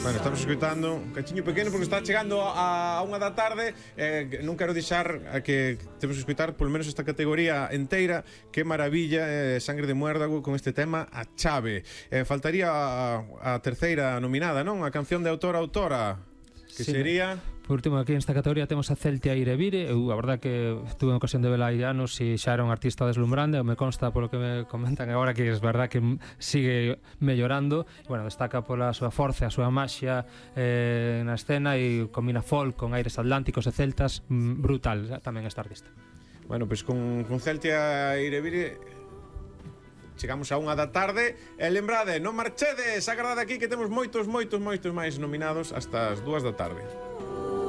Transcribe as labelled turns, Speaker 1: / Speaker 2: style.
Speaker 1: Bueno, estamos escutando un cachiño pequeno porque está chegando a 1 da tarde. Non quero deixar a que temos que escutar polo menos esta categoría enteira. Que maravilla, Sangre de Muérdago con este tema, A Chave. Faltaría a terceira nominada, non? A canción de autora, que sería...
Speaker 2: Por último, aquí nesta categoría temos a Celtia Irevire. Eu, a verdad que tuve a ocasión de vela hai anos e xa era un artista deslumbrante. Me consta polo que me comentan agora que é verdad que sigue mellorando. Bueno, destaca pola súa forza, a súa maxia na escena e combina folk con aires atlánticos e celtas. Brutal tamén esta artista.
Speaker 1: Bueno, pois con Celtia Irevire chegamos a 1 da tarde. E lembrade, non marchedes, agardade aquí que temos moitos máis nominados hasta as 2 da tarde.